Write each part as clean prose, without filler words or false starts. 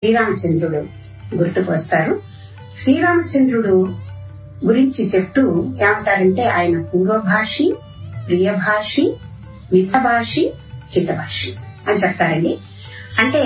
శ్రీరామచంద్రుడు గుర్తుకు వస్తారు. శ్రీరామచంద్రుడు గురించి చెప్తూ ఏమంటారంటే ఆయన పూర్వభాషి, ప్రియభాషి, మితభాషి, హితభాషి అని చెప్తారండి. అంటే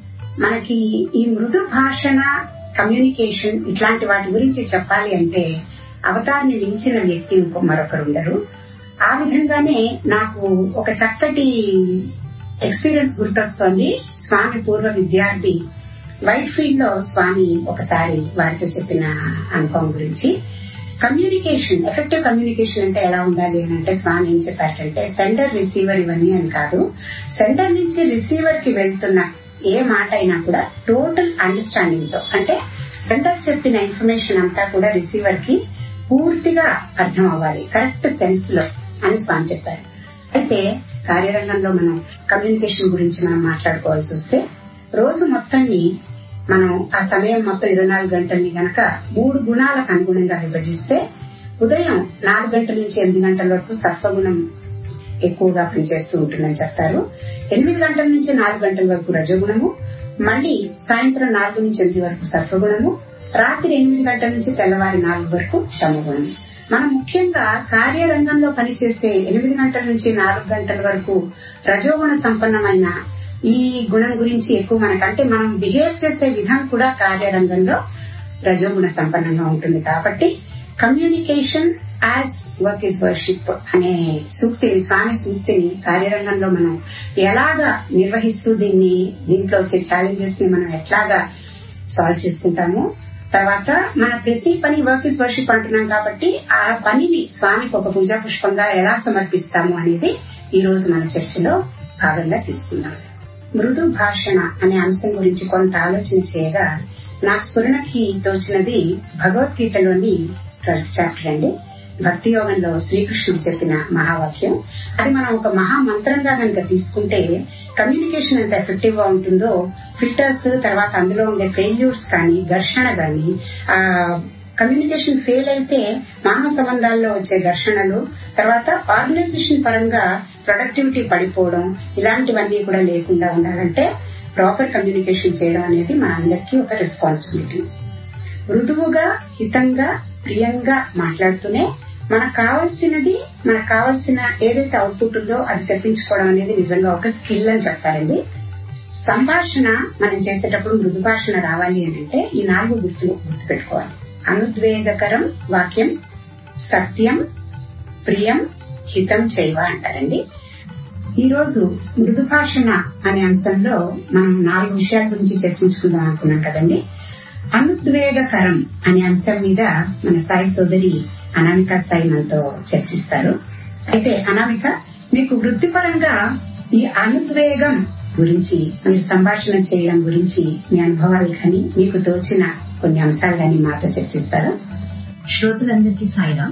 మనకి ఈ మృదు భాషణ, కమ్యూనికేషన్ ఇట్లాంటి వాటి గురించి చెప్పాలి అంటే అవతారిని మించిన వ్యక్తి మరొకరు ఉండరు. ఆ విధంగానే నాకు ఒక చక్కటి ఎక్స్పీరియన్స్ గుర్తొస్తోంది. స్వామి పూర్వ విద్యార్థి వైట్ ఫీల్డ్ లో స్వామి ఒకసారి వారితో చెప్పిన అనుభవం గురించి. కమ్యూనికేషన్, ఎఫెక్టివ్ కమ్యూనికేషన్ అంటే ఎలా ఉండాలి అని అంటే స్వామి ఏం చెప్పారంటే సెండర్ రిసీవర్ ఇవన్నీ అని కాదు, సెండర్ నుంచి రిసీవర్ కి వెళ్తున్న ఏ మాట అయినా కూడా టోటల్ అండర్స్టాండింగ్ తో, అంటే సెండర్ చెప్పిన ఇన్ఫర్మేషన్ అంతా కూడా రిసీవర్ కి పూర్తిగా అర్థం అవ్వాలి, కరెక్ట్ సెన్స్ లో అని స్వామి చెప్పారు. అయితే కార్యరంగంలో మనం కమ్యూనికేషన్ గురించి మనం మాట్లాడుకోవాల్సి వస్తే రోజు మొత్తాన్ని మనం ఆ సమయం మొత్తం 24 గంటల్ని గనక 3 గుణాలకు అనుగుణంగా విభజిస్తే ఉదయం 4 గంటల నుంచి 8 గంటల వరకు సత్వగుణం ఎక్కువగా పనిచేస్తూ ఉంటుందని చెప్తారు. 8 గంటల నుంచి 4 గంటల వరకు రజోగుణము, మళ్లీ సాయంత్రం 4 నుంచి 8 వరకు సత్వగుణము, రాత్రి 8 గంటల నుంచి తెల్లవారి 4 వరకు తమగుణము. మనం ముఖ్యంగా కార్యరంగంలో పనిచేసే 8 గంటల నుంచి 4 గంటల వరకు రజోగుణ సంపన్నమైన ఈ గుణం గురించి ఎక్కువ మనకంటే మనం బిహేవ్ చేసే విధం కూడా కార్యరంగంలో రజోగుణ సంపన్నంగా ఉంటుంది. కాబట్టి communication as work is worship అనే సూక్తిని, స్వామి సూక్తిని కార్యరంగంలో మనం ఎలాగా నిర్వహిస్తూ దీంట్లో వచ్చే ఛాలెంజెస్ ని మనం ఎట్లాగా సాల్వ్ చేసుకుంటాము, తర్వాత మన ప్రతి పని వర్క్ ఇస్ వర్షిప్ అంటున్నాం కాబట్టి ఆ పనిని స్వామికి ఒక పూజా పుష్పంగా ఎలా సమర్పిస్తాము అనేది ఈ రోజు మన చర్చలో భాగంగా తీసుకుందాం. మృదు భాషణ అనే అంశం గురించి కొంత ఆలోచన చేయగా నా స్ఫురణకి తోచినది భగవద్గీతలోని 12th చాప్టర్ అండి. భక్తి యోగంలో శ్రీకృష్ణుడు చెప్పిన మహావాక్యం. అది మనం ఒక మహామంత్రంగా కనుక తీసుకుంటే కమ్యూనికేషన్ ఎంత ఎఫెక్టివ్ గా ఉంటుందో, ఫిల్టర్స్ తర్వాత అందులో ఉండే ఫెయిల్యూర్స్ కానీ, ఘర్షణ కానీ, కమ్యూనికేషన్ ఫెయిల్ అయితే మానవ సంబంధాల్లో వచ్చే ఘర్షణలు, తర్వాత ఆర్గనైజేషన్ పరంగా ప్రొడక్టివిటీ పడిపోవడం, ఇలాంటివన్నీ కూడా లేకుండా ఉండాలంటే ప్రాపర్ కమ్యూనికేషన్ చేయడం అనేది మన అందరికీ ఒక రెస్పాన్సిబిలిటీ. మృదువుగా, హితంగా, ప్రియంగా మాట్లాడుతూనే మనకు కావాల్సిన ఏదైతే అవుట్పుట్ ఉందో అది తెప్పించుకోవడం అనేది నిజంగా ఒక స్కిల్ అని చెప్తారండి. సంభాషణ మనం చేసేటప్పుడు మృదు భాషణ రావాలి అంటే ఈ 4 గుర్తుపెట్టుకోవాలి. అనుద్వేగకరం వాక్యం, సత్యం, ప్రియం, హితం చైవ అంటారండి. ఈ రోజు మృదు భాషణ అనే అంశంలో మనం 4 విషయాల గురించి చర్చించుకుందాం అనుకున్నాం కదండి. అనుద్వేగకరం అనే అంశం మీద మన సాయి సోదరి అనామిక సాయి మనతో చర్చిస్తారు. అయితే అనామిక, మీకు వృత్తిపరంగా ఈ అనుద్వేగం గురించి, మీరు సంభాషణ చేయడం గురించి మీ అనుభవాలు కానీ, మీకు తోచిన కొన్ని అంశాలు కానీ మాతో చర్చిస్తారా? శ్రోతలందరికీ సాయిరాం.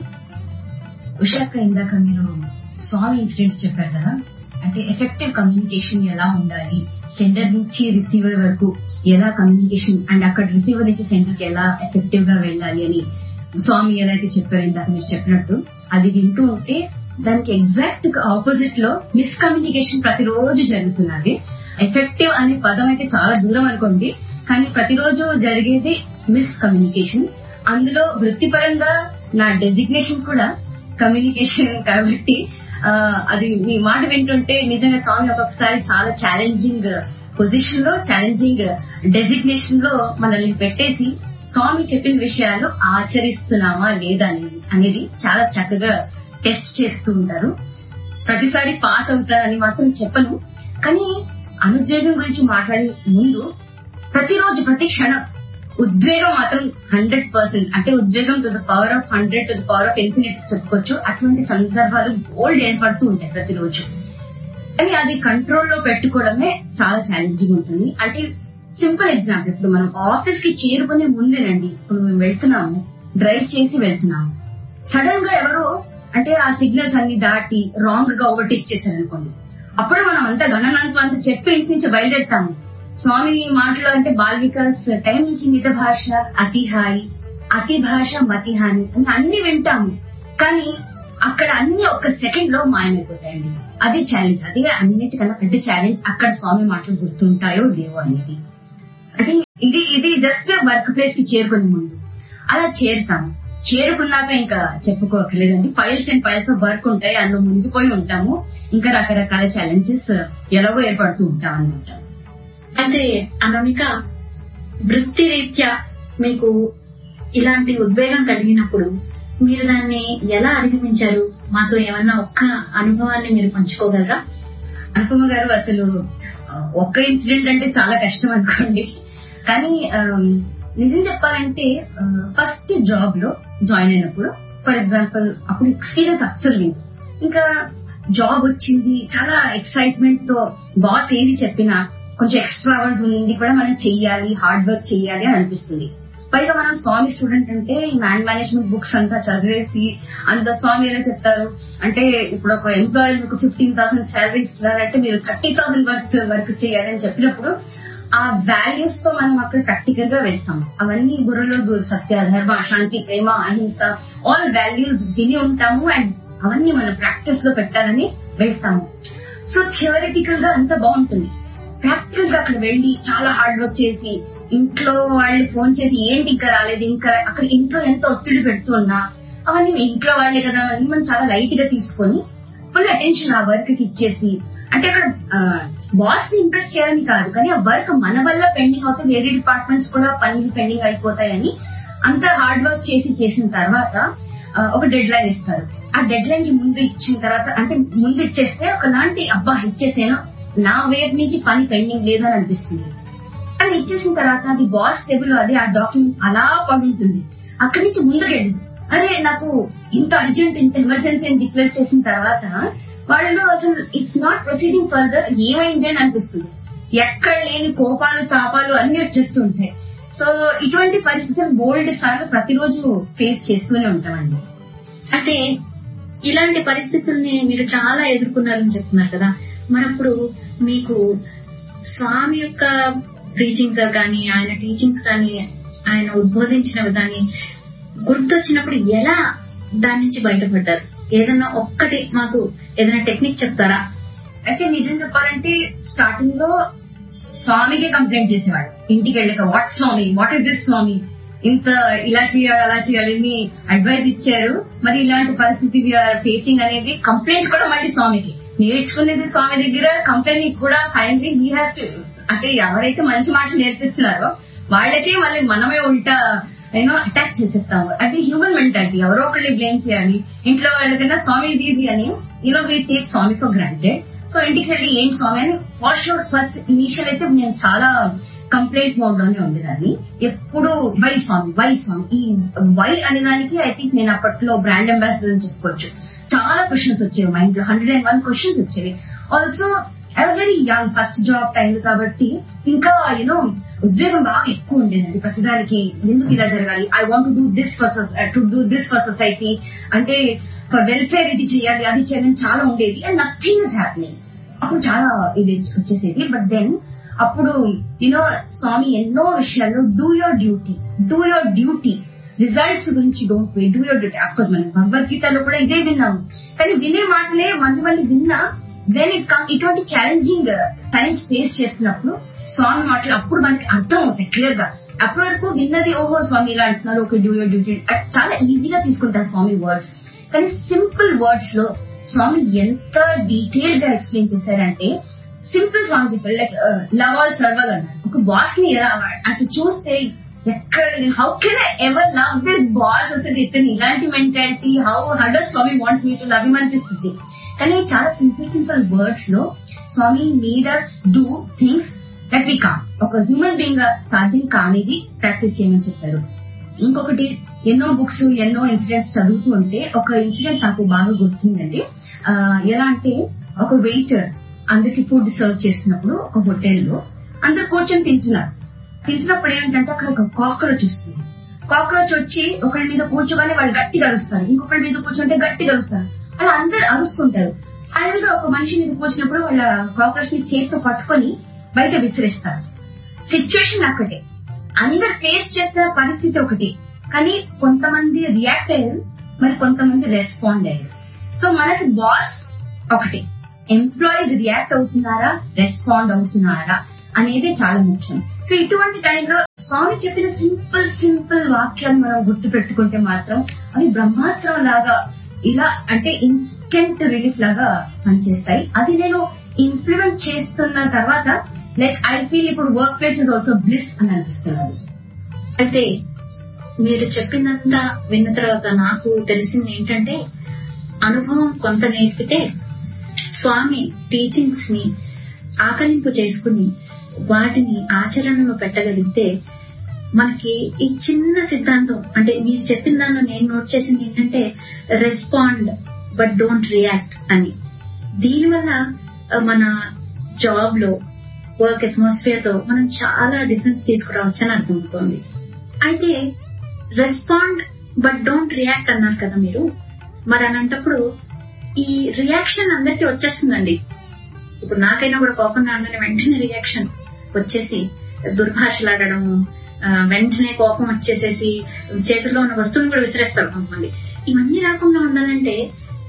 ఉషాక, ఇందాక మీరు స్వామి ఇన్సిడెంట్స్ చెప్పారు కదా, అంటే ఎఫెక్టివ్ కమ్యూనికేషన్ ఎలా ఉండాలి, సెంటర్ నుంచి రిసీవర్ వరకు ఎలా కమ్యూనికేషన్, అండ్ అక్కడ రిసీవర్ నుంచి సెంటర్ కి ఎలా ఎఫెక్టివ్ గా వెళ్ళాలి అని స్వామి ఎలా అయితే చెప్పారు ఇందాక మీరు చెప్పినట్టు, అది వింటూ ఉంటే దానికి ఎగ్జాక్ట్ ఆపోజిట్ లో మిస్కమ్యూనికేషన్ ప్రతిరోజు జరుగుతున్నది. ఎఫెక్టివ్ అనే పదం అయితే చాలా దూరం అనుకోండి, కానీ ప్రతిరోజు జరిగేది మిస్కమ్యూనికేషన్. అందులో వృత్తిపరంగా నా డెసిగ్నేషన్ కూడా కమ్యూనికేషన్ కాబట్టి అది మీ మాట వింటుంటే నిజంగా స్వామి ఒక్కొక్కసారి చాలా ఛాలెంజింగ్ పొజిషన్ లో, ఛాలెంజింగ్ డెసిగ్నేషన్ లో మనల్ని పెట్టేసి స్వామి చెప్పిన విషయాలు ఆచరిస్తున్నామా లేదా అనేది చాలా చక్కగా టెస్ట్ చేస్తూ ఉంటారు. ప్రతిసారి పాస్ అవుతారని మాత్రం చెప్పను, కానీ అనుద్వేగం గురించి మాట్లాడే ముందు ప్రతిరోజు ప్రతి క్షణం ఉద్వేగం మాత్రం 100%, అంటే ఉద్వేగం to the power of 100 to the power of infinity చెప్పుకోవచ్చు. అటువంటి సందర్భాలు బోల్డ్ ఏర్పడుతూ ఉంటాయి ప్రతిరోజు. కానీ అది కంట్రోల్లో పెట్టుకోవడమే చాలా ఛాలెంజింగ్ ఉంటుంది. అంటే సింపుల్ ఎగ్జాంపుల్, ఇప్పుడు మనం ఆఫీస్ కి చేరుకునే ముందేనండి, ఇప్పుడు మేము వెళ్తున్నాము, డ్రైవ్ చేసి వెళ్తున్నాము, సడన్ గా ఎవరో అంటే ఆ సిగ్నల్స్ అన్ని దాటి రాంగ్ గా ఓవర్టేక్ చేశారనుకోండి, అప్పుడు మనం అంతా గణనంతం అంతా చెప్పి ఇంటి నుంచి బయలుదేరుతాము. స్వామి మాటలు అంటే బాల్ వికాస్ టైం నుంచి మిత భాష అతి హాయి, అతి భాష మతి హాని అని అన్ని వింటాము, కానీ అక్కడ అన్ని ఒక్క సెకండ్ లో మాయమైపోతాయండి. అదే ఛాలెంజ్, అదే అన్నిటికన్నా పెద్ద ఛాలెంజ్. అక్కడ స్వామి మాటలు గుర్తుంటాయో లేవో అనేది. అది ఇది జస్ట్ వర్క్ ప్లేస్ కి చేరుకునే ముందు అలా చేరుతాము. చేరుకున్నాక ఇంకా చెప్పుకోకలేదండి, files and files of work ఉంటాయి, అందులో మునిగిపోయి ఉంటాము. ఇంకా రకరకాల ఛాలెంజెస్ ఎలాగో ఏర్పడుతూ ఉంటాం అన్నమాట. అయితే అనమిక, వృత్తి రీత్యా మీకు ఇలాంటి ఉద్వేగం కలిగినప్పుడు మీరు దాన్ని ఎలా అధిగమించారు? మాతో ఏమన్నా ఒక్క అనుభవాన్ని మీరు పంచుకోగలరా? అనుపమ గారు, అసలు ఒక్క ఇన్సిడెంట్ అంటే చాలా కష్టం అనుకోండి. కానీ నిజం చెప్పాలంటే ఫస్ట్ జాబ్ లో జాయిన్ అయినప్పుడు, ఫర్ ఎగ్జాంపుల్, అప్పుడు ఎక్స్పీరియన్స్ అస్సలు లేదు. ఇంకా జాబ్ వచ్చింది, చాలా ఎక్సైట్మెంట్ తో బాస్ ఏది చెప్పినా కొంచెం ఎక్స్ట్రా అవర్స్ ఉండి కూడా మనం చెయ్యాలి, హార్డ్ వర్క్ చెయ్యాలి అని అనిపిస్తుంది. పైగా మనం స్వామి స్టూడెంట్ అంటే మేనేజ్మెంట్ బుక్స్ అంతా చదివేసి అంత స్వామి ఎలా చెప్తారు అంటే, ఇప్పుడు ఒక ఎంప్లాయర్ మీకు 15,000 శాలరీ ఇస్తున్నారంటే మీరు 30,000 వర్క్ చేయాలని చెప్పినప్పుడు ఆ వాల్యూస్ తో మనం అక్కడ ప్రాక్టికల్ గా వెళ్తాము. అవన్నీ బుర్రలో సత్య, ధర్మ, శాంతి, ప్రేమ, అహింస, ఆల్ వాల్యూస్ విని ఉంటాము. అండ్ అవన్నీ మనం ప్రాక్టీస్ లో పెట్టాలని వెళ్తాము. సో థియరిటికల్ గా అంత బాగుంటుంది. ప్రాక్టికల్ గా అక్కడ వెళ్లి చాలా హార్డ్ వర్క్ చేసి, ఇంట్లో వాళ్ళు ఫోన్ చేసి ఏంటి ఇంకా రాలేదు, ఇంకా అక్కడ ఇంట్లో ఎంత ఒత్తిడి పెడుతున్నా అవన్నీ ఇంట్లో వాళ్లే కదా అని మనం చాలా లైట్ గా తీసుకొని ఫుల్ అటెన్షన్ ఆ వర్క్ కి ఇచ్చేసి, అంటే అక్కడ బాస్ ని ఇంప్రెస్ చేయాలని కాదు, కానీ ఆ వర్క్ మన వల్ల పెండింగ్ అవుతే వేరే డిపార్ట్మెంట్స్ కూడా పనులు పెండింగ్ అయిపోతాయని అంత హార్డ్ వర్క్ చేసిన తర్వాత ఒక డెడ్ లైన్ ఇస్తారు. ఆ డెడ్ లైన్ కి ముందు ఇచ్చిన తర్వాత, అంటే ముందు ఇచ్చేస్తే ఒకలాంటి అబ్బా ఇచ్చేసాను, నా వైపు నుంచి పని పెండింగ్ లేదని అనిపిస్తుంది. అని ఇచ్చేసిన తర్వాత అది బాస్ టేబుల్ అది ఆ డాక్యుమెంట్ అలా పడుంటుంది. అక్కడి నుంచి ముందుకెళ్ళదు, అరే నాకు ఇంత అర్జెంట్, ఇంత ఎమర్జెన్సీ అని డిక్లేర్ చేసిన తర్వాత వాళ్ళు అసలు ఇట్స్ నాట్ ప్రొసీడింగ్ ఫర్దర్, ఏమైంది అని అనిపిస్తుంది. ఎక్కడ లేని కోపాలు, తాపాలు అన్ని వచ్చేస్తూ ఉంటాయి. సో ఇటువంటి పరిస్థితులు బోల్డ్ సార్లు ప్రతిరోజు ఫేస్ చేస్తూనే ఉంటామండి. అయితే ఇలాంటి పరిస్థితుల్ని మీరు చాలా ఎదుర్కొన్నారని చెప్తున్నారు కదా, మరప్పుడు మీకు స్వామి యొక్క ప్రీచింగ్స్ కానీ, ఆయన టీచింగ్స్ కానీ, ఆయన ఉద్బోధించినవి కానీ గుర్తొచ్చినప్పుడు ఎలా దాని నుంచి బయటపడ్డారు? ఏదన్నా ఒక్కటి మాకు ఏదైనా టెక్నిక్ చెప్తారా? అయితే నిజం చెప్పాలంటే స్టార్టింగ్ లో స్వామికి కంప్లైంట్ చేసేవాడు. ఇంటికి వెళ్ళాక what Swamy, what is this స్వామి, ఇంత ఇలా చేయాలి అలా చేయాలని అడ్వైజ్ ఇచ్చారు, మరి ఇలాంటి పరిస్థితి వీఆర్ ఫేసింగ్ అనేది కంప్లైంట్ కూడా మళ్ళీ స్వామికి. నేర్చుకునేది స్వామి దగ్గర, కంప్లైంట్ కూడా ఫైనల్లీ హీ హ్యాస్ టు, అంటే ఎవరైతే మంచి మాటలు నేర్పిస్తున్నారో వాళ్ళకే మళ్ళీ మనమే ఉల్టా అటాక్ చేసేస్తాము. అంటే హ్యూమన్ మెంటాలిటీ, ఎవరో ఒకళ్ళు బ్లేమ్ చేయాలి. ఇంట్లో వాళ్ళకైనా స్వామి ఈజ్ ఈజీ అని we take Swamy for granted. So ఇంటికి వెళ్ళి ఏంటి స్వామి అని ఫర్ షూర్ ఫస్ట్ ఇనిషియల్ అయితే నేను చాలా కంప్లైంట్ మోడ్ లోనే ఉండేదాన్ని. ఎప్పుడు వై స్వామి, వై స్వామి, ఈ వై అనే దానికి ఐ థింక్ నేను అప్పట్లో బ్రాండ్ అంబాసిడర్ అని చెప్పుకోవచ్చు. చాలా క్వశ్చన్స్ వచ్చేవి మా ఇంట్లో, 101 క్వశ్చన్స్ వచ్చేవి. Also I was very young, first job time కాబట్టి ఇంకా ఉద్వేగం బాగా ఎక్కువ ఉండేదండి ప్రతిదానికి. ఎందుకు ఇలా జరగాలి, I want to do this for society, అంటే ఫర్ వెల్ఫేర్ ఇది చేయాలి, అది చేయాలని చాలా ఉండేది. And nothing is happening. అప్పుడు చాలా ఇది వచ్చేసేది. బట్ దెన్ అప్పుడు స్వామి ఎన్నో విషయాల్లో డూ యువర్ డ్యూటీ, రిజల్ట్స్ గురించి don't wait, do your duty. Of course మనం భగవద్గీతలో కూడా ఇదే విన్నాము, కానీ వినే మాటలే మళ్ళీ విన్నా. వెన్ ఇటువంటి ఛాలెంజింగ్ టైమ్స్ ఫేస్ చేస్తున్నప్పుడు స్వామి మాటలు అప్పుడు మనకి అర్థం అవుతాయి క్లియర్ గా. అప్పటి వరకు విన్నది ఓహో స్వామి ఇలా అంటున్నారు, ఓకే డూ యువర్ డ్యూటీ, చాలా ఈజీగా తీసుకుంటారు స్వామి వర్డ్స్. కానీ సింపుల్ వర్డ్స్ లో స్వామి ఎంత డీటెయిల్ గా ఎక్స్ప్లెయిన్ చేశారంటే, సింపుల్ స్వామి చెప్పారు like love all serve all అన్నారు. ఒక బాస్ ని ఎలా అసలు చూస్తే ఎక్కడ, how can I ever love this boss, అసలు ఇతను ఇలాంటి mentality, how does Swamy want me to love him అనిపిస్తుంది. కానీ చాలా సింపుల్ వర్డ్స్ లో స్వామి made us do things that we can't. ఒక హ్యూమన్ బీయింగ్ గా సాధ్యం కానిది ప్రాక్టీస్ చేయమని చెప్పారు. ఇంకొకటి, ఎన్నో బుక్స్, ఎన్నో ఇన్సిడెంట్స్ చదువుతూ ఉంటే ఒక ఇన్సిడెంట్ నాకు బాగా గుర్తుందండి. ఎలా అంటే, ఒక వెయిటర్ అందరికి ఫుడ్ సర్వ్ చేస్తున్నప్పుడు ఒక హోటల్లో అందరు కూర్చొని తింటున్నప్పుడు ఏంటంటే అక్కడ ఒక కాక్రోచ్ వస్తుంది. కాక్రోచ్ వచ్చి ఒకరి మీద కూర్చోగానే వాళ్ళు గట్టిగా అరుస్తారు, ఇంకొకరి మీద కూర్చుంటే గట్టిగా అరుస్తారు, అలా అందరు అరుస్తుంటారు. ఫైనల్ గా ఒక మనిషి మీద కూర్చున్నప్పుడు వాళ్ళ కాక్రోచ్ ని చేతితో పట్టుకొని బయట విసిరేస్తారు. సిచ్యువేషన్ ఒకటే, అందరు ఫేస్ చేస్తున్న పరిస్థితి ఒకటి, కానీ కొంతమంది రియాక్ట్ అయ్యారు, మరి కొంతమంది రెస్పాండ్ అయ్యారు. సో మనకి బాస్ ఒకటి, ఎంప్లాయీస్ రియాక్ట్ అవుతున్నారా, రెస్పాండ్ అవుతున్నారా అనేది చాలా ముఖ్యం. సో ఇటువంటి టైంలో స్వామి చెప్పిన సింపుల్ వాక్యాలు మనం గుర్తు పెట్టుకుంటే మాత్రం అవి బ్రహ్మాస్త్రం లాగా ఇలా అంటే ఇన్స్టెంట్ రిలీఫ్ లాగా పనిచేస్తాయి. అది నేను ఇంప్లిమెంట్ చేస్తున్న తర్వాత లైక్ ఐ ఫీల్ ఇప్పుడు work place is also bliss అని అనిపిస్తున్నది. అయితే మీరు చెప్పిందంతా విన్న తర్వాత నాకు తెలిసింది ఏంటంటే, అనుభవం కొంత నేర్పితే స్వామి టీచింగ్స్ ని ఆకలింపు చేసుకుని వాటిని ఆచరణలో పెట్టగలిగితే మనకి ఈ చిన్న సిద్ధాంతం అంటే మీరు చెప్పిన దానిలో నేను నోట్ చేసింది ఏంటంటే రెస్పాండ్ బట్ డోంట్ రియాక్ట్ అని. దీనివల్ల మన జాబ్ లో వర్క్ అట్మాస్ఫియర్ లో మనం చాలా డిఫరెన్స్ తీసుకురావచ్చు అని అర్థమవుతోంది. అయితే రెస్పాండ్ బట్ డోంట్ రియాక్ట్ అన్నారు కదా మీరు. మరి అనంటప్పుడు ఈ రియాక్షన్ అందరికీ వచ్చేస్తుందండి. ఇప్పుడు నాకైనా కూడా కోపం రాగానే వెంటనే రియాక్షన్ వచ్చేసి దుర్భాషలాడము, వెంటనే కోపం వచ్చేసేసి చేతిలో ఉన్న వస్తువులను కూడా విసిరేస్తారు కొంతమంది. ఇవన్నీ రాకుండా ఉండాలంటే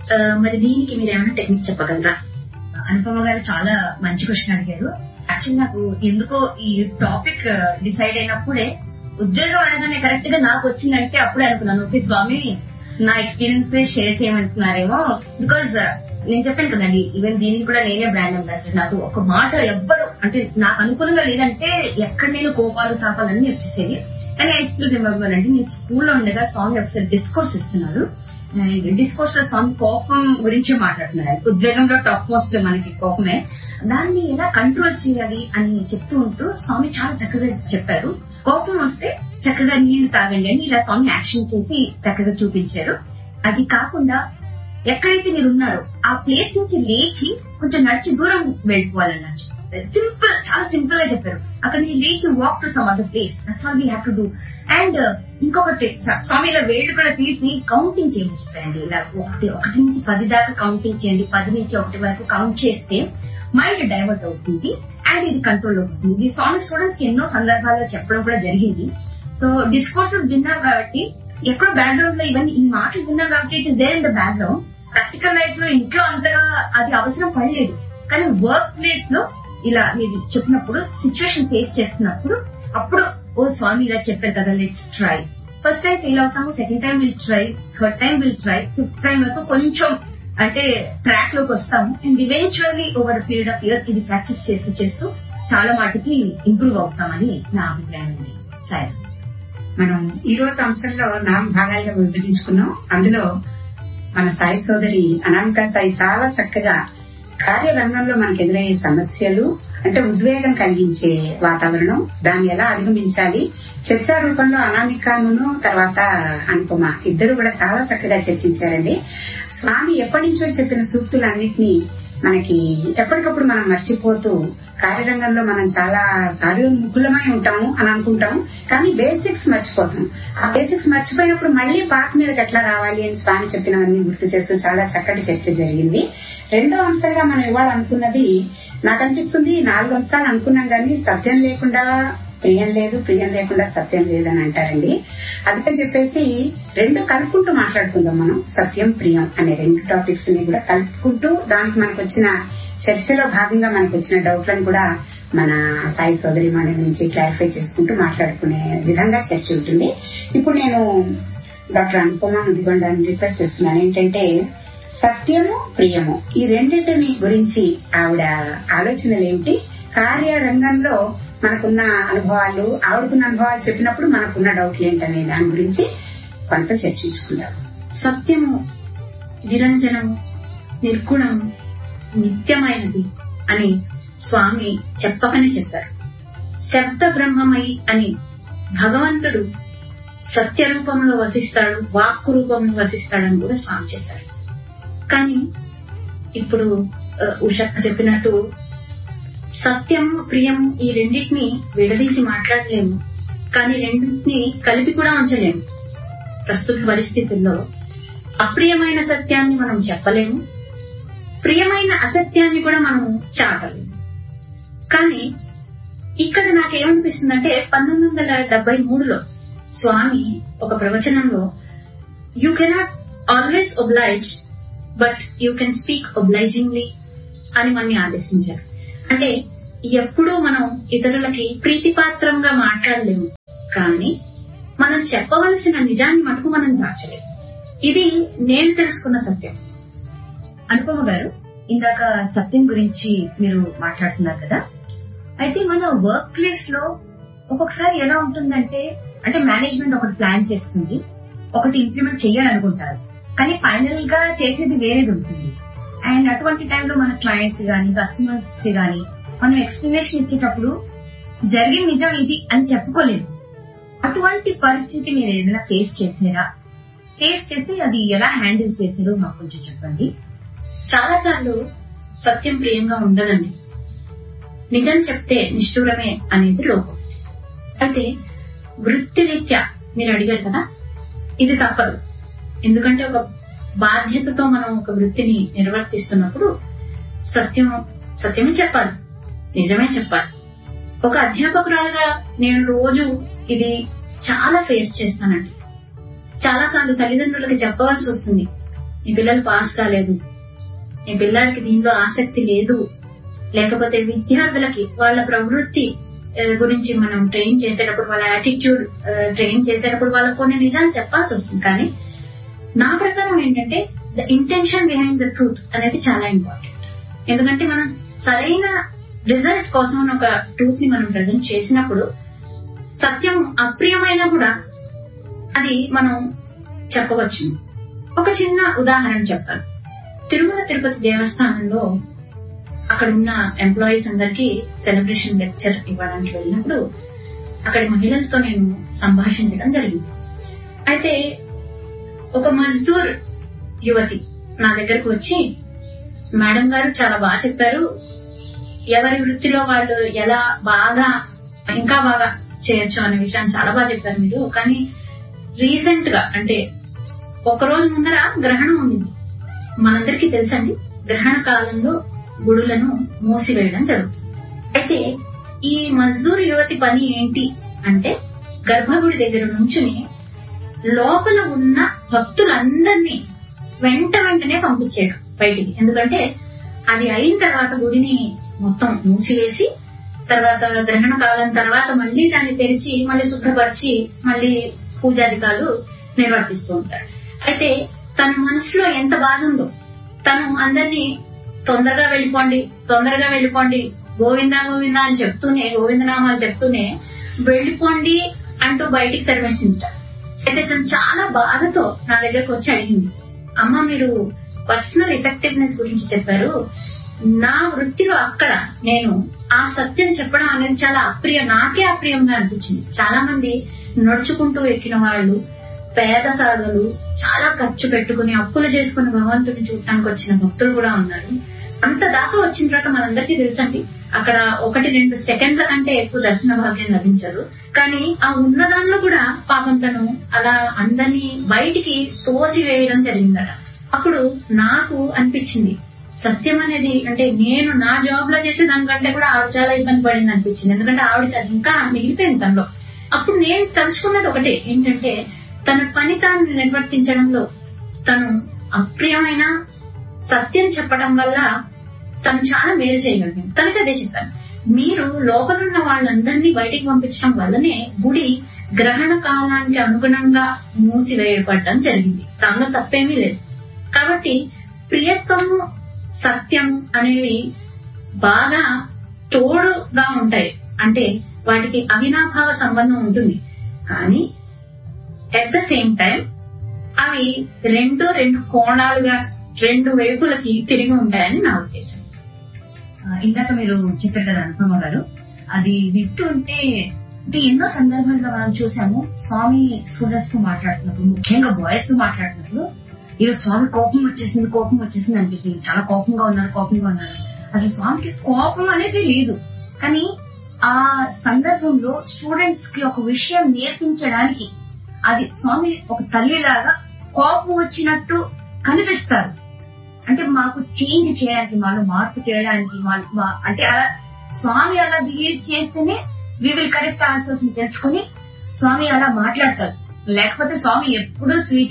మరి దీనికి మీరు ఏమైనా టెక్నిక్ చెప్పగలరా? అనుపమ గారు చాలా మంచి క్వశ్చన్ అడిగారు. యాక్చువల్లీ నాకు ఎందుకో ఈ టాపిక్ డిసైడ్ అయినప్పుడే ఉద్యోగం అనగానే కరెక్ట్ గా నాకు వచ్చిందంటే అప్పుడే అనుకున్నాను, ఓకే స్వామి నా ఎక్స్పీరియన్స్ షేర్ చేయమంటున్నారేమో. బికాజ్ నేను చెప్పాను కదండి, ఈవెన్ దీనికి కూడా నేనే బ్రాండ్ అంబాసిడర్. నాకు ఒక మాట ఎవ్వరు అంటే నాకు అనుకూలంగా లేదంటే ఎక్కడ నేను కోపాలు తాపాలన్నీ వచ్చేసేవి. కానీ ఐ స్టిల్ రిమెంబర్ అండి, నేను స్కూల్లో ఉండగా స్వామి ఒకసారి డిస్కోర్స్ ఇస్తున్నారు. డిస్కోర్స్ లో స్వామి కోపం గురించి మాట్లాడుతున్నారు. ఉద్వేగంలో టాప్ మోస్ట్ మనకి కోపమే, దాన్ని ఎలా కంట్రోల్ చేయాలి అని చెప్తూ ఉంటూ స్వామి చాలా చక్కగా చెప్పారు. కోపం వస్తే చక్కగా నీళ్లు తాగండి అని ఇలా స్వామి యాక్షన్ చేసి చక్కగా చూపించారు. అది కాకుండా ఎక్కడైతే మీరు ఉన్నారో ఆ ప్లేస్ నుంచి లేచి కొంచెం నడిచి దూరం వెళ్ళిపోవాలన్నారు. సింపుల్, చాలా సింపుల్ గా చెప్పారు. అక్కడ నుంచి లేచి walk to some other place, that's all we have to do. And ఇంకొకటి స్వామి ఇలా వేళ్ళు కూడా తీసి కౌంటింగ్ చేయమని చెప్పారండి. ఇలా 1 నుంచి 10 దాకా కౌంటింగ్ చేయండి. 10 నుంచి 1 వరకు కౌంట్ చేస్తే మైండ్ డైవర్ట్ అవుతుంది అండ్ ఇది కంట్రోల్ అవుతుంది. ఇది స్వామి స్టూడెంట్స్ కి ఎన్నో సందర్భాల్లో చెప్పడం కూడా జరిగింది. సో డిస్కోర్సెస్ విన్నాం కాబట్టి ఎక్కడో బ్యాక్గ్రౌండ్ లో ఇవన్నీ ఈ మాటలు విన్నాం కాబట్టి it is there in the background. Practical life లో ఇంట్లో అంతగా అది అవసరం పడలేదు. కానీ వర్క్ ప్లేస్ లో ఇలా మీరు చెప్పినప్పుడు సిచ్యువేషన్ ఫేస్ చేస్తున్నప్పుడు అప్పుడు ఓ స్వామి ఇలా చెప్పారు కదా, let's try. First time fail అవుతాము, second time will try, third time will try, fifth time వరకు కొంచెం అంటే ట్రాక్ లోకి వస్తాము. And eventually over period of years ఇది ప్రాక్టీస్ చేస్తూ చేస్తూ చాలా మటుకి ఇంప్రూవ్ అవుతామని నా అభిప్రాయం అండి. సరే, మనం ఈ రోజు అంశంలో 4 భాగాలుగా విభజించుకున్నాం. అందులో మన సాయి సోదరి అనామికా సాయి చాలా చక్కగా కార్యరంగంలో మనకు ఎదురయ్యే సమస్యలు అంటే ఉద్వేగం కలిగించే వాతావరణం, దాన్ని ఎలా అధిగమించాలి, చర్చా రూపంలో అనామికాను తర్వాత అనుపమ ఇద్దరు కూడా చాలా చక్కగా చర్చించారండి. స్వామి ఎప్పటి నుంచో చెప్పిన సూక్తులన్నింటినీ మనకి ఎప్పటికప్పుడు మనం మర్చిపోతూ కార్యరంగంలో మనం చాలా కార్యోన్ముఖులమై ఉంటాము అని అనుకుంటాము, కానీ బేసిక్స్ మర్చిపోతాం. ఆ బేసిక్స్ మర్చిపోయినప్పుడు మళ్లీ పాత మీదకి ఎట్లా రావాలి అని స్వామి చెప్పినవన్నీ గుర్తు చేస్తూ చాలా చక్కటి చర్చ జరిగింది. రెండో అంశంగా మనం ఇవాళ అనుకున్నది, నాకు అనిపిస్తుంది 4 అంశాలు అనుకున్నాం కానీ సత్యం లేకుండా ప్రియం లేదు, ప్రియం లేకుండా సత్యం లేదని అంటారండి. అందుకని చెప్పేసి 2 కలుపుకుంటూ మాట్లాడుకుందాం మనం. సత్యం, ప్రియం అనే 2 టాపిక్స్ ని కూడా కలుపుకుంటూ దానికి మనకు వచ్చిన చర్చలో భాగంగా మనకు వచ్చిన డౌట్లను కూడా మన సాయి సోదరి మన నుంచి క్లారిఫై చేసుకుంటూ మాట్లాడుకునే విధంగా చర్చ ఉంటుంది. ఇప్పుడు నేను డాక్టర్ అనుపమ ముదిగొండని రిక్వెస్ట్ చేస్తున్నాను ఏంటంటే, సత్యము, ప్రియము ఈ రెండింటిని గురించి ఆవిడ ఆలోచనలు ఏమిటి, కార్యరంగంలో మనకున్న అనుభవాలు, ఆవిడకున్న అనుభవాలు చెప్పినప్పుడు మనకున్న డౌట్లు ఏంటనే దాని గురించి కొంత చర్చించుకుందాం. సత్యము నిరంజనము, నిర్గుణము, నిత్యమైనది అని స్వామి చెప్పకనే చెప్పారు. శబ్ద బ్రహ్మమై అని భగవంతుడు సత్య రూపంలో వసిస్తాడు, వాక్కు రూపంలో వసిస్తాడని కూడా స్వామి చెప్పారు. కానీ ఇప్పుడు ఉషక్క చెప్పినట్టు సత్యము, ప్రియము ఈ రెండింటిని విడదీసి మాట్లాడలేము, కానీ రెండింటిని కలిపి కూడా ఉంచలేము. ప్రస్తుత పరిస్థితుల్లో అప్రియమైన సత్యాన్ని మనం చెప్పలేము, ప్రియమైన అసత్యాన్ని కూడా మనం చాటలేము. కానీ ఇక్కడ నాకేమనిపిస్తుందంటే 1973లో స్వామి ఒక ప్రవచనంలో you cannot always oblige but you can speak obligingly అని మనని ఆదేశించారు. అంటే ఎప్పుడూ మనం ఇతరులకి ప్రీతిపాత్రంగా మాట్లాడలేము, కానీ మనం చెప్పవలసిన నిజాన్ని మటుకు మనం దాచలేము. ఇది నేను తెలుసుకున్న సత్యం. అనుపమ గారు, ఇందాక సత్యం గురించి మీరు మాట్లాడుతున్నారు కదా, అయితే మన వర్క్ ప్లేస్ లో ఒక్కొక్కసారి ఎలా ఉంటుందంటే, అంటే మేనేజ్మెంట్ ఒకటి ప్లాన్ చేస్తుంది, ఒకటి ఇంప్లిమెంట్ చేయాలనుకుంటారు, కానీ ఫైనల్ గా చేసేది వేరేది ఉంటుంది. అండ్ అటువంటి టైంలో మన క్లయింట్స్ గానీ కస్టమర్స్ కి గానీ మనం ఎక్స్ప్లెనేషన్ ఇచ్చేటప్పుడు జరిగిన నిజం ఇది అని చెప్పుకోలేదు. అటువంటి పరిస్థితి మీరు ఏదైనా ఫేస్ చేసారా? ఫేస్ చేస్తే అది ఎలా హ్యాండిల్ చేశారో మాకు కొంచెం చెప్పండి. చాలా సార్లు సత్యం ప్రియంగా ఉండదండి. నిజం చెప్తే నిష్ఠూరమే అనేది లోపం. అయితే వృత్తిరీత్యా మీరు అడిగారు కదా, ఇది తప్పదు. ఎందుకంటే ఒక బాధ్యతతో మనం ఒక వృత్తిని నిర్వర్తిస్తున్నప్పుడు సత్యమే చెప్పాలి, నిజమే చెప్పాలి. ఒక అధ్యాపకురాలుగా నేను రోజు ఇది చాలా ఫేస్ చేస్తానండి. చాలా సార్లు తల్లిదండ్రులకి చెప్పవలసి వస్తుంది, నీ పిల్లలు పాస్ కాలేదు, నీ పిల్లలకి దీనిలో ఆసక్తి లేదు, లేకపోతే విద్యార్థులకి వాళ్ళ ప్రవృత్తి గురించి మనం ట్రైన్ చేసేటప్పుడు, వాళ్ళ యాటిట్యూడ్ ట్రైన్ చేసేటప్పుడు వాళ్ళకు కొన్ని నిజాలు చెప్పాల్సి వస్తుంది. కానీ నా ప్రకారం ఏంటంటే the intention behind the truth అనేది చాలా ఇంపార్టెంట్. ఎందుకంటే మనం సరైన రిజల్ట్ కోసం ఒక ట్రూత్ ని మనం ప్రజెంట్ చేసినప్పుడు సత్యం అప్రియమైనా కూడా అది మనం చెప్పవచ్చు. ఒక చిన్న ఉదాహరణ చెప్తాను. తిరుమల తిరుపతి దేవస్థానంలో అక్కడ ఉన్న ఎంప్లాయీస్ అందరికీ సెలబ్రేషన్ లెక్చర్ ఇవ్వడానికి వెళ్ళినప్పుడు అక్కడి మహిళలతో నేను సంభాషించడం జరిగింది. అయితే ఒక మజ్దూర్ యువతి నా దగ్గరకు వచ్చి, మేడం గారు చాలా బాగా చెప్పారు, ఎవరి వృత్తిలో వాళ్ళు ఎలా బాగా ఇంకా బాగా చేయొచ్చు అనే విషయాన్ని చాలా బాగా చెప్పారు మీరు. కానీ రీసెంట్ గా అంటే ఒక రోజు ముందర గ్రహణం ఉండింది. మనందరికీ తెలుసండి, గ్రహణ కాలంలో గుడులను మూసివేయడం జరుగుతుంది. అయితే ఈ మజ్దూర్ యువతి పని ఏంటి అంటే గర్భగుడి దగ్గర నుంచుని లోపల ఉన్న భక్తులందరినీ వెంటనే పంపించేయడం బయటికి. ఎందుకంటే అది అయిన తర్వాత గుడిని మొత్తం మూసివేసి తర్వాత గ్రహణ కాలం తర్వాత మళ్ళీ దాన్ని తెరిచి మళ్ళీ శుభ్రపరిచి మళ్ళీ పూజాధికారులు నిర్వర్తిస్తూ ఉంటారు. అయితే తన మనసులో ఎంత బాధ ఉందో, తను అందరినీ తొందరగా వెళ్ళిపోండి గోవిందా గోవిందా అని చెప్తూనే, గోవిందనామాలు చెప్తూనే వెళ్ళిపోండి అంటూ బయటికి తరిమేసింట. అయితే తను చాలా బాధతో నా దగ్గరకు వచ్చి అడిగింది, అమ్మ మీరు పర్సనల్ ఎఫెక్టివ్నెస్ గురించి చెప్పారు, నా వృత్తిలో అక్కడ నేను ఆ సత్యం చెప్పడం అనేది చాలా నాకే అప్రియంగా అనిపించింది. చాలా మంది నడుచుకుంటూ ఎక్కిన వాళ్ళు, పేద సాధులు, చాలా ఖర్చు పెట్టుకుని అప్పులు చేసుకుని భగవంతుని చూడటానికి వచ్చిన భక్తులు కూడా ఉన్నారు. అంత దాకా వచ్చిన తర్వాత మనందరికీ తెలుసండి, అక్కడ 1-2 సెకండ్ల కంటే ఎక్కువ దర్శన భాగ్యం లభించదు. కానీ ఆ ఉన్న దానిలో కూడా పాపం తను అలా అందరినీ బయటికి తోసివేయడం జరిగిందట. అప్పుడు నాకు అనిపించింది, సత్యం అనేది అంటే నేను నా జాబ్ లో చేసే దానికంటే కూడా ఆవిడ చాలా ఇబ్బంది పడింది అనిపించింది. ఎందుకంటే ఆవిడకి అది ఇంకా మిగిలిపోయింది తనలో. అప్పుడు నేను తలుచుకున్నది ఒకటే, ఏంటంటే తన పని తాను నిర్వర్తించడంలో తను అప్రియమైన సత్యం చెప్పడం వల్ల తను చాలా మేలు చేయగలిగింది. తనకి అదే చెప్పాను, మీరు లోపలున్న వాళ్ళందరినీ బయటికి పంపించడం వల్లనే గుడి గ్రహణ కాలానికి అనుగుణంగా మూసివేయబడడం జరిగింది. దానిలో తప్పేమీ లేదు. కాబట్టి ప్రియత్వము సత్యం అనేవి బాగా తోడుగా ఉంటాయి. అంటే వాటికి అవినాభావ సంబంధం ఉంటుంది. కానీ అట్ ద సేమ్ టైం అవి రెండు కోణాలుగా 2 వైపులకి తిరిగి ఉంటాయని నా ఉద్దేశం. ఇందాక మీరు చెప్పారు కదా అనుపమ గారు, అది వింటుంటే అంటే ఎన్నో సందర్భాలుగా మనం చూసాము. స్వామి స్టూడెంట్స్ తో మాట్లాడుతున్నప్పుడు, ముఖ్యంగా బాయ్స్ తో మాట్లాడుతున్నప్పుడు, ఈరోజు స్వామి కోపం వచ్చేసింది అనిపిస్తుంది. చాలా కోపంగా ఉన్నారు. అసలు స్వామికి కోపం అనేది లేదు. కానీ ఆ సందర్భంలో స్టూడెంట్స్ కి ఒక విషయం నేర్పించడానికి అది స్వామి ఒక తల్లిలాగా కోపం వచ్చినట్టు కనిపిస్తారు. అంటే మాకు చేంజ్ చేయడానికి, మాలో మార్పు చేయడానికి, అంటే అలా స్వామి అలా బిహేవ్ చేస్తేనే వీ విల్ కరెక్ట్ ఆన్సర్స్ ని తెలుసుకుని స్వామి అలా మాట్లాడతారు. లేకపోతే స్వామి ఎప్పుడూ స్వీట్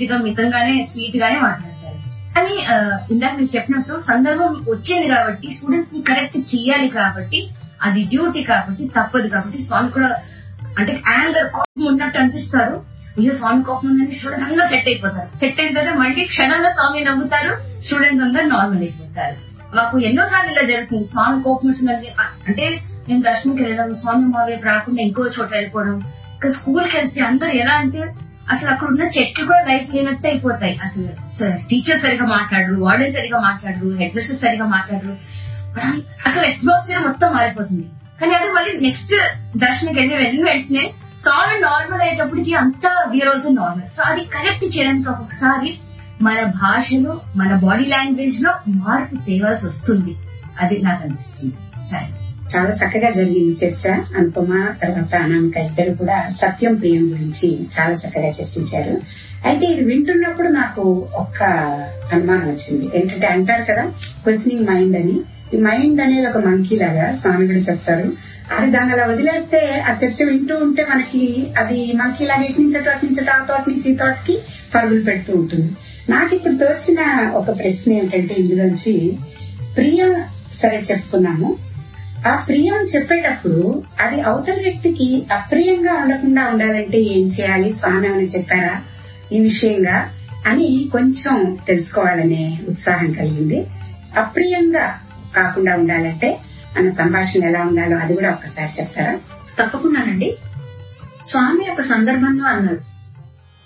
గానే మాట్లాడతారు. కానీ ఇందాక మీరు చెప్పినట్టు సందర్భం వచ్చింది కాబట్టి స్టూడెంట్స్ ని కరెక్ట్ చేయాలి కాబట్టి అది డ్యూటీ కాబట్టి తప్పదు కాబట్టి స్వామి కూడా అంటే యాంగర్ కోపం ఉన్నట్టు అనిపిస్తారు. అయ్యో స్వామి కోపం ఉందని స్టూడెంట్స్ అందరూ సెట్ అయిపోతారు. సెట్ అయిన తర్వాత మళ్ళీ క్షణంలో స్వామి నవ్వుతారు, స్టూడెంట్స్ అందరూ నార్మల్ అయిపోతారు. మాకు ఎన్నోసార్లు ఇలా జరుగుతుంది. స్వామి కోపం వచ్చిందంటే అంటే నేను దర్శనంకి వెళ్ళడం, స్వామి మా వైపు రాకుండా ఇంకో చోట వెళ్ళిపోవడం. ఇంకా స్కూల్కి వెళ్తే అందరూ ఎలా అంటే అసలు అక్కడ ఉన్న చెట్లు కూడా లైఫ్ లేనట్టు అయిపోతాయి. అసలు టీచర్ సరిగా మాట్లాడరు, వార్డెన్ సరిగా మాట్లాడరు, హెడ్ మిస్టర్ సరిగా మాట్లాడరు. అసలు అట్మాస్ఫియర్ మొత్తం మారిపోతుంది. కానీ అదే మళ్ళీ నెక్స్ట్ దర్శనకి వెళ్ళిన వెంటనే స్వామి నార్మల్ అయ్యేటప్పటికి అంతా వీఆర్ ఆల్సో నార్మల్. సో అది కరెక్ట్ చేయడానికి ఒక్కొక్కసారి మన భాషలో మన బాడీ లాంగ్వేజ్ లో మార్పు తేవాల్సి వస్తుంది. అది నాకు అనిపిస్తుంది. సరే, చాలా చక్కగా జరిగింది చర్చ. అనుపమ తర్వాత అనామిక ఇద్దరు కూడా సత్యం ప్రియం గురించి చాలా చక్కగా చర్చించారు. అయితే ఇది వింటున్నప్పుడు నాకు ఒక్క అనుమానం వచ్చింది. ఏంటంటే అంటారు కదా క్వశ్చనింగ్ మైండ్ అని. ఈ మైండ్ అనేది ఒక మంకీ లాగా స్వామి కూడా చెప్తారు. అది దాన్ని అలా వదిలేస్తే ఆ చర్చ వింటూ ఉంటే మనకి అది మంకీ లాగా ఇటు నుంచి అటు నుంచి ఆ తోట నుంచి ఈ తోటకి పరుగులు పెడుతూ ఉంటుంది. నాకు ఇప్పుడు తోచిన ఒక ప్రశ్న ఏమిటంటే ఇందులోంచి ప్రియం సరే చెప్పుకున్నాము. ఆ ప్రియం చెప్పేటప్పుడు అది అవతల వ్యక్తికి అప్రియంగా ఉండకుండా ఉండాలంటే ఏం చేయాలి, స్వామి ఏమైనా చెప్పారా ఈ విషయంగా అని కొంచెం తెలుసుకోవాలనే ఉత్సాహం కలిగింది. అప్రియంగా కాకుండా ఉండాలంటే మన సంభాషణ ఎలా ఉండాలో అది కూడా ఒక్కసారి చెప్తారా? తప్పకుండానండి. స్వామి ఒక సందర్భంలో అన్నారు,